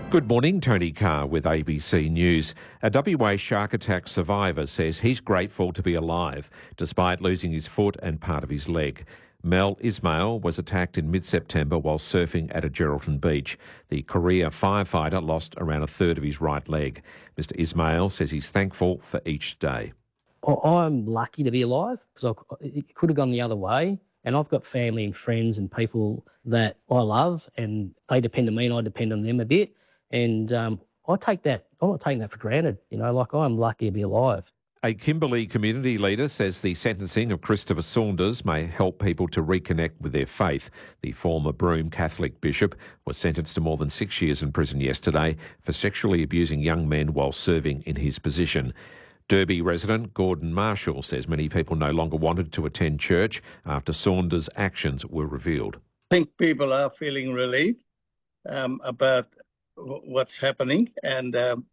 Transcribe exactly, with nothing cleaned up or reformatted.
Good morning, Tony Carr with A B C News. A W A shark attack survivor says he's grateful to be alive, despite losing his foot and part of his leg. Mel Ismail was attacked in mid-September while surfing at a Geraldton beach. The Korea firefighter lost around a third of his right leg. Mister Ismail says he's thankful for each day. I'm lucky to be alive because it could have gone the other way. And I've got family and friends and people that I love, and they depend on me and I depend on them a bit. And um, I take that, I'm not taking that for granted. You know, like I'm lucky to be alive. A Kimberley community leader says the sentencing of Christopher Saunders may help people to reconnect with their faith. The former Broome Catholic bishop was sentenced to more than six years in prison yesterday for sexually abusing young men while serving in his position. Derby resident Gordon Marshall says many people no longer wanted to attend church after Saunders' actions were revealed. I think people are feeling relieved um, about what's happening, and um,